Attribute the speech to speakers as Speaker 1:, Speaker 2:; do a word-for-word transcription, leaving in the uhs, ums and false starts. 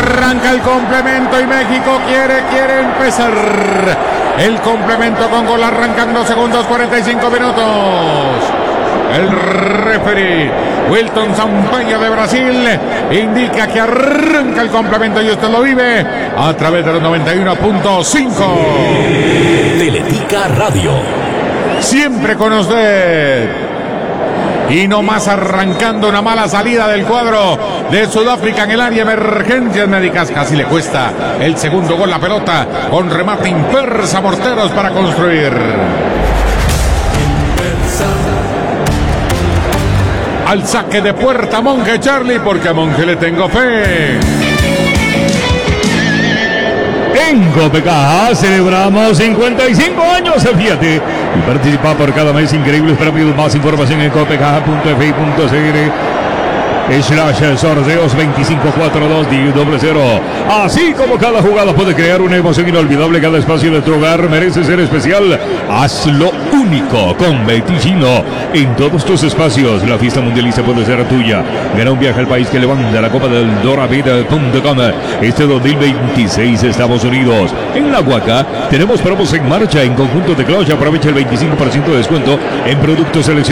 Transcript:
Speaker 1: Arranca el complemento y México quiere, quiere empezar. El complemento con gol arrancando segundos, cuarenta y cinco minutos. El referee Wilton Sampaio de Brasil indica que arranca el complemento y usted lo vive a través de los noventa y uno punto cinco.
Speaker 2: Teletica Radio.
Speaker 1: Siempre con usted. Y no más arrancando una mala salida del cuadro de Sudáfrica en el área de emergencias médicas. Casi le cuesta el segundo gol la pelota con remate inversa, morteros para construir. Al saque de puerta Monje Charlie, porque a Monje le tengo fe.
Speaker 3: En Copecaja celebramos cincuenta y cinco años, fíjate, y participa por cada mes increíbles premios. Más información en copecaja punto f i punto c r slash sorteos veinticinco cuarenta y dos diez cero. Así como cada jugada puede crear una emoción inolvidable, cada espacio de tu hogar merece ser especial. Hazlo único con Beticino. En todos tus espacios, la fiesta mundialista puede ser tuya. Gana un viaje al país que levanta la Copa del Doravida punto com este dos mil veintiséis, Estados Unidos. En La Huaca tenemos promos en marcha en conjunto de Cloche. Aprovecha el veinticinco por ciento de descuento en productos seleccionados.